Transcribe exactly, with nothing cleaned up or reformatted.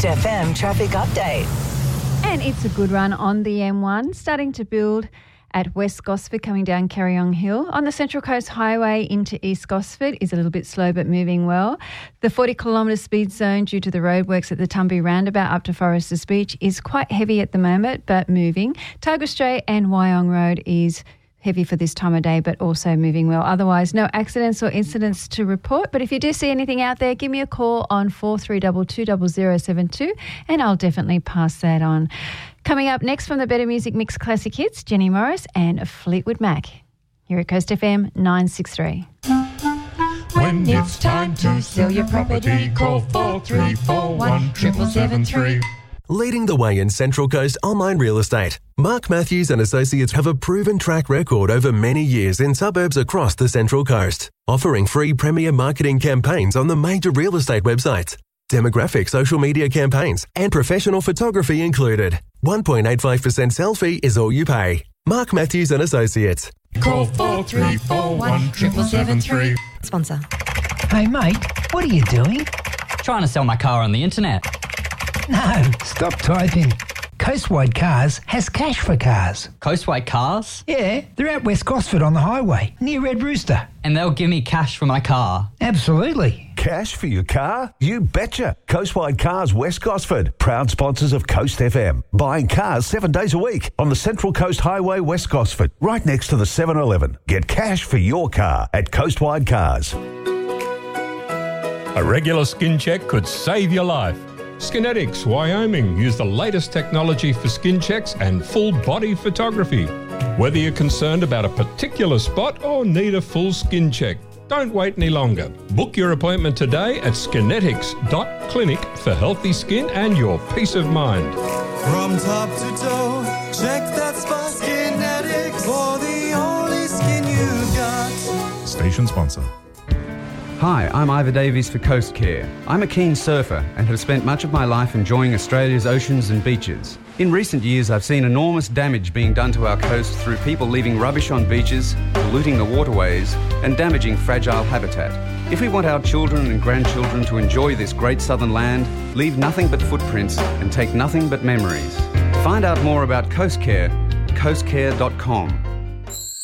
Coast F M traffic update. And it's a good run on the M one, starting to build at West Gosford coming down Carryong Hill. On the Central Coast Highway into East Gosford is a little bit slow but moving well. The forty kilometre speed zone due to the roadworks at the Tumby roundabout up to Foresters Beach is quite heavy at the moment but moving. Targa Strait and Wyong Road is heavy for this time of day but also moving well. Otherwise, no accidents or incidents to report. But if you do see anything out there, give me a call on four three two two, zero zero seven two and I'll definitely pass that on. Coming up next from the Better Music Mix Classic Hits, Jenny Morris and Fleetwood Mac. Here at Coast F M nine six three. When it's time to sell your property, call four three four one, seven seven three. Leading the way in Central Coast online real estate, Mark Matthews and Associates have a proven track record over many years in suburbs across the Central Coast, offering free premier marketing campaigns on the major real estate websites, demographic social media campaigns, and professional photography included. one point eight five percent sell fee is all you pay. Mark Matthews and Associates. Call four three four one, seven seven three. Sponsor. Hey mate, what are you doing? Trying to sell my car on the internet. No, stop typing. Coastwide Cars has cash for cars. Coastwide Cars? Yeah, they're at West Gosford on the highway, near Red Rooster. And they'll give me cash for my car? Absolutely. Cash for your car? You betcha. Coastwide Cars West Gosford, proud sponsors of Coast F M. Buying cars seven days a week on the Central Coast Highway West Gosford, right next to the seven eleven. Get cash for your car at Coastwide Cars. A regular skin check could save your life. Skinetics Wyoming use the latest technology for skin checks and full body photography. Whether you're concerned about a particular spot or need a full skin check, don't wait any longer. Book your appointment today at skinetics dot clinic for healthy skin and your peace of mind. From top to toe, check that spot. Skinetics for the only skin you got. Station sponsor. Hi, I'm Ivor Davies for Coast Care. I'm a keen surfer and have spent much of my life enjoying Australia's oceans and beaches. In recent years, I've seen enormous damage being done to our coast through people leaving rubbish on beaches, polluting the waterways, and damaging fragile habitat. If we want our children and grandchildren to enjoy this great southern land, leave nothing but footprints and take nothing but memories. Find out more about Coast Care at coast care dot com.